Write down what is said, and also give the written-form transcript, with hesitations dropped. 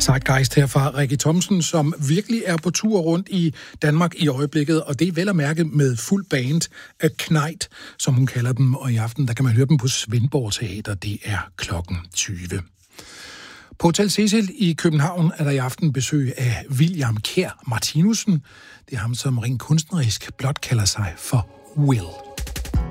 Zeitgeist her fra Rikke Thomsen, som virkelig er på tur rundt i Danmark i øjeblikket, og det er vel at mærke med fuld band af Knejt, som hun kalder dem, og i aften der kan man høre dem på Svendborg Teater, det er klokken 20. På Hotel Cecil i København er der i aften besøg af William Kjær Martinussen. Det er ham, som rent kunstnerisk blot kalder sig for Will.